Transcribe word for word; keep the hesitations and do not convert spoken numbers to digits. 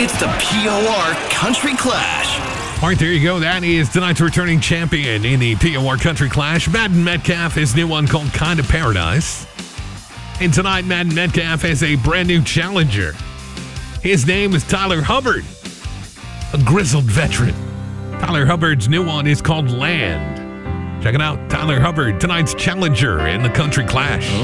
It's the P O R Country Clash. All right, there you go. That is tonight's returning champion in the P O R Country Clash. Madden Metcalf, his new one called Kind of Paradise. And tonight, Madden Metcalf has a brand new challenger. His name is Tyler Hubbard, a grizzled veteran. Tyler Hubbard's new one is called Land. Check it out, Tyler Hubbard, tonight's challenger in the Country Clash.